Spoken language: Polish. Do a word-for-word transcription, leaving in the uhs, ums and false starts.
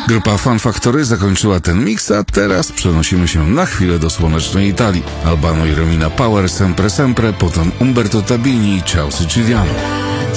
Grupa Fun Factory zakończyła ten mix, a teraz przenosimy się na chwilę do słonecznej Italii. Albano i Romina Power, Sempre Sempre, potem Umberto Tabini i Ciao Siciliano.